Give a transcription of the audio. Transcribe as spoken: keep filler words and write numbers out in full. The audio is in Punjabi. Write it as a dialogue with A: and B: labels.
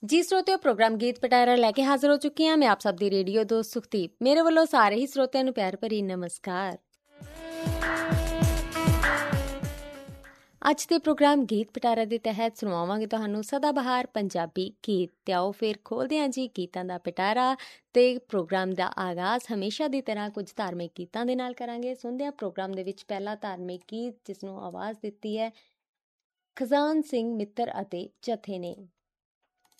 A: ਜੀ ਸਰੋਤਿਓ, ਪ੍ਰੋਗਰਾਮ ਗੀਤ ਪਟਾਰਾ ਲੈ ਕੇ ਹਾਜ਼ਰ ਹੋ ਚੁੱਕੀ ਹਾਂ। ਮੈਂ ਆਪ ਸਭ ਦੀ ਰੇਡੀਓ ਦੋਸਤ ਸੁਖਦੀਪ। ਮੇਰੇ ਵੱਲੋਂ ਸਾਰੇ ਹੀ ਸਰੋਤਿਆਂ ਨੂੰ ਪਿਆਰ ਭਰੀ ਨਮਸਕਾਰ। ਅੱਜ ਦੇ ਪ੍ਰੋਗਰਾਮ ਗੀਤ ਪਟਾਰਾ ਦੇ ਤਹਿਤ ਸੁਣਵਾਵਾਂਗੇ ਤੁਹਾਨੂੰ ਸਦਾਬਹਾਰ ਪੰਜਾਬੀ ਗੀਤ। ਤੇ ਆਓ ਫਿਰ ਖੋਲ੍ਹਦੇ ਹਾਂ ਜੀ ਗੀਤਾਂ ਦਾ ਪਟਾਰਾ। ਤੇ ਪ੍ਰੋਗਰਾਮ ਦਾ ਆਗਾਜ਼ ਹਮੇਸ਼ਾ ਦੀ ਤਰ੍ਹਾਂ ਕੁਝ ਧਾਰਮਿਕ ਗੀਤਾਂ ਦੇ ਨਾਲ ਕਰਾਂਗੇ। ਸੁਣਦੇ ਹਾਂ ਪ੍ਰੋਗਰਾਮ ਦੇ ਵਿੱਚ ਪਹਿਲਾ ਧਾਰਮਿਕ ਗੀਤ, ਜਿਸ ਨੂੰ ਆਵਾਜ਼ ਦਿੱਤੀ ਹੈ ਖਜ਼ਾਨ ਸਿੰਘ ਮਿੱਤਰ ਅਤੇ ਜਥੇ ਨੇ।